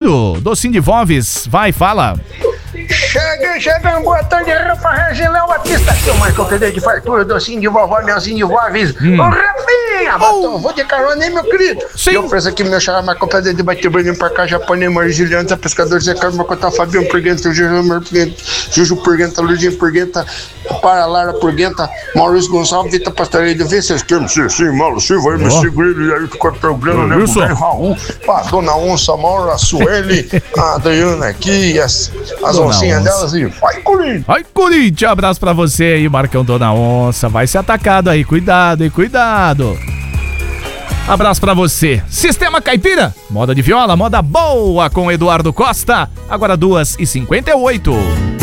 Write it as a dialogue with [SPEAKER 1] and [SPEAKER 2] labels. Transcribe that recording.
[SPEAKER 1] Caipiro, Docinho de Voves. Vai, fala.
[SPEAKER 2] Chegando, boa tarde, Rafa Regiléu Batista, aqui é o Marcão Pedro de Fartura, Docinho de Vovó, Melzinho de Voves. Ô, Rafinha, vou de carona, hein, meu querido?
[SPEAKER 1] Sim.
[SPEAKER 2] Eu preço aqui, meu xará, Marcão Pedro de Batibrinho, pra cá, Japonês, Margilianta, Pescador, Zé Carlos, Macotá, Fabiano Purguenta, Juju Purguenta, Ludinho Purguenta, Para Lara Purguenta, Maurício Gonçalves, Vita Pastoreira do V, vocês querem ser assim, Mauro Silva, aí, me segura aí, ficou programa, né,
[SPEAKER 1] isso.
[SPEAKER 2] Raul, a Dona Onça, Mauro, a Sueli, a Adriana aqui, as oncinhas delas e vai, Corinthians!
[SPEAKER 1] Vai, Corinthians! Abraço pra você aí, Marcão Dona Onça. Vai ser atacado aí, cuidado, hein, cuidado. Abraço pra você. Sistema Caipira, moda de viola, moda boa com Eduardo Costa. Agora 2h58.